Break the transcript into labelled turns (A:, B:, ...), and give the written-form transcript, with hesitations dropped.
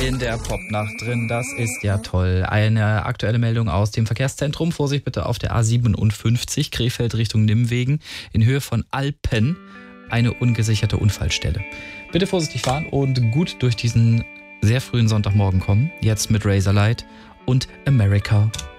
A: in der Popnacht drin. Das ist ja toll. Eine aktuelle Meldung aus dem Verkehrszentrum. Vorsicht bitte auf der A57 Krefeld Richtung Nimwegen. In Höhe von Alpen eine ungesicherte Unfallstelle. Bitte vorsichtig fahren und gut durch diesen sehr frühen Sonntagmorgen kommen. Jetzt mit Razorlight und America.